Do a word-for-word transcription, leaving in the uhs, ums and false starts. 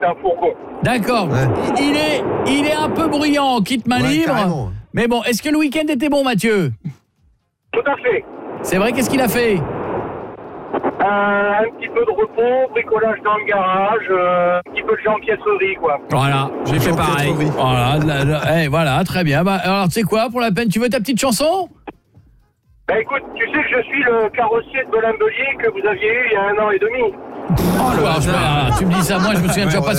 c'est un fourgon. D'accord. Ouais. Il est il est un peu bruyant, quitte main Ouais, libre. carrément. Mais bon, est-ce que le week-end était bon, Mathieu? Tout à fait. C'est vrai, qu'est-ce qu'il a fait? Euh, un petit peu de repos, bricolage dans le garage, euh, un petit peu de j'empiètrerie, quoi. Voilà, j'ai fait pareil. J'empiètrerie. Voilà, la- la- eh, voilà, très bien. Bah, alors, tu sais quoi, pour la peine, tu veux ta petite chanson? Bah écoute, tu sais que je suis le carrossier de Belin-Belier que vous aviez eu il y a un an et demi. Oh, le hasard. Tu me dis ça, moi, je me souviens Ouais, toujours ouais, pas.